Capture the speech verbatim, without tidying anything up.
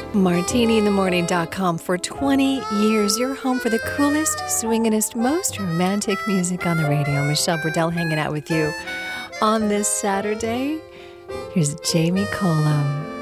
martini in the morning dot com. For twenty years, your home for the coolest, swinginest, most romantic music on the radio. Michelle Burdell hanging out with you on this Saturday. Here's Jamie Cullum.